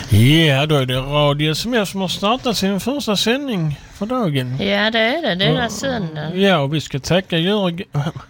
Ja, då är det Radio SMS som har startat sin första sändning för dagen. Ja, det är det. Det är söndag. Ja, och vi ska tacka Roger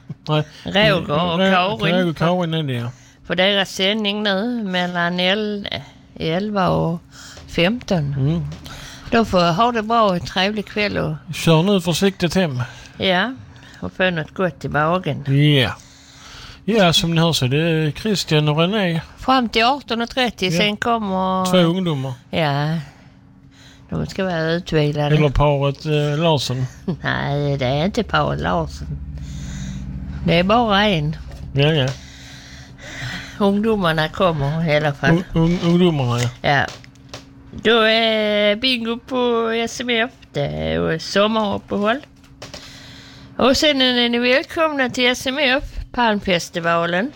och Karin är det. För deras sändning nu mellan 11 och 15. Då får ha det bra, en trevlig kväll. Och... Kör nu försiktigt hem. Ja, och få något gott i magen. Ja. Ja, som ni hör så det är Christian och René. Fram till 18:30, sen kommer... 2 ungdomar. Ja, de ska vara utvilade. Eller paret Larsson. Nej, det är inte paret Larsson. Det är bara en. Ja. Ungdomarna kommer i alla fall. Ungdomarna, ja. Ja. Då är bingo på SMF. Det är sommaruppehåll. Och sen är ni välkomna till SMF, Palmfestivalen.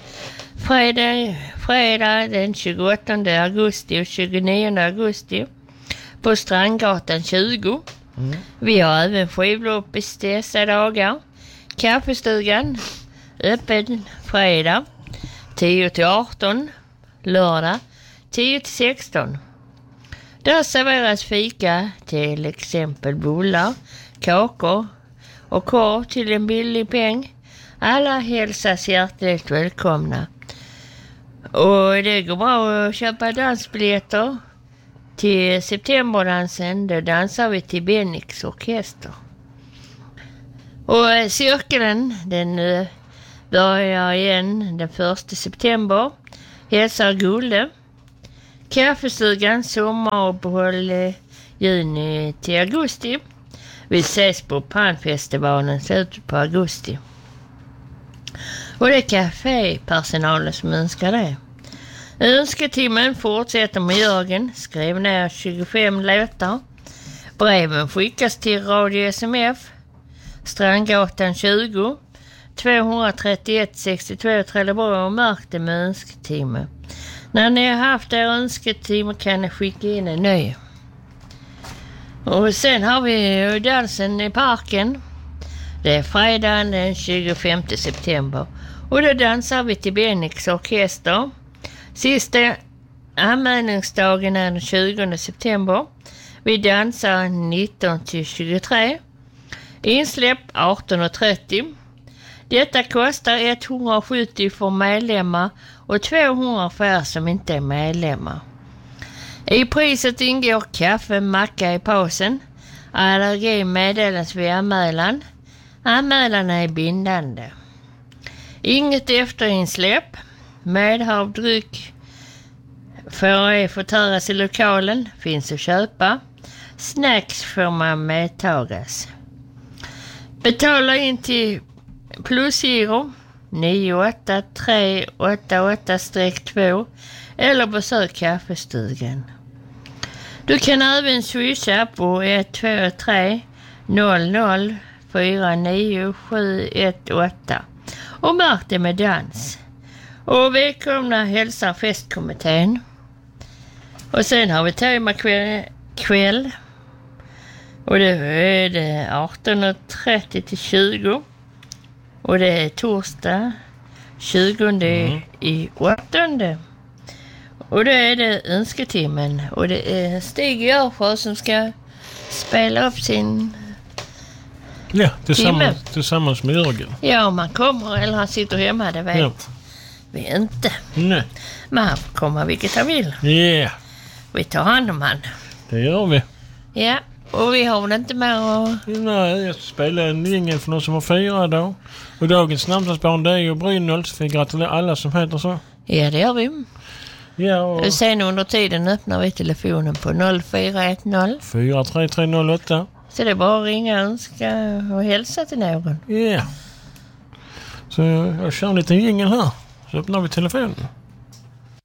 Fredag den 28 augusti och 29 augusti på Strandgatan 20. Vi har även skivloppis dessa dagar. Kaffestugan öppen fredag 10-18, lördag 10-16. Där serveras fika, till exempel bullar, kakor och korv till en billig peng. Alla hälsas hjärtligt välkomna. Och det går bra att köpa dansbiljetter till septemberdansen. Då dansar vi till Bennix orkester. Och cirkeln, den börjar igen den 1 september. Hälsar Gulle. Kaffestugan, sommaruppehåll juni till augusti. Vi ses på Palmfestivalen slutet på augusti. Och det är kafépersonalen som önskar det. Önsketimmen fortsätter med Jörgen. Skriv ner 25 låtar. Breven skickas till Radio SMF. Strandgatan 20. 231 62 Trelleborg och märk det med önsketimme. När ni har haft er önsketimme kan ni skicka in en ny. Och sen har vi dansen i parken. Det är fredag den 25 september. Och då dansar vi till Bennix orkester. Sista anmälningsdagen är den 20 september. Vi dansar 19-23. Insläpp 18:30. Detta kostar 170 för medlemmar och 200 för er som inte är medlemmar. I priset ingår kaffe, macka i pausen. Allergi meddelas vid anmälan. Anmälan är bindande. Inget efterinsläpp. Medhavdryck får förtäras i lokalen. Finns att köpa. Snacks får man medtagas. Betala in till Plusgiro 98388-2 eller besök kaffestugan. Du kan även swisha på 123 00 49718 och märk det med dans. Och välkomna hälsar festkommittén. Och sen har vi temakväll. Och det är det 18:30 till 20. Och det är torsdag 20 i 8. Och då är det önsketimmen. Och det är Stig Görsjö som ska spela upp sin tillsammans med Jörgen. Ja, om han kommer eller han sitter hemma, det vet vi inte. Nej. Men han får komma vilket han vill. Yeah. Vi tar hand om han. Det gör vi. Ja, och vi har väl inte mer att... Nej, jag spelar en jingel för någon som har 4 då. Och dagens namnsdagsbarn det är ju Brynolds. Vi gratulerar alla som heter så. Ja, det gör vi. Ja, och... Sen under tiden öppnar vi telefonen på 0410 43308. Så det är bara att ringa, önska och hälsa till någon. Ja. Så jag kör en liten jingel här. Så öppnar vi telefonen.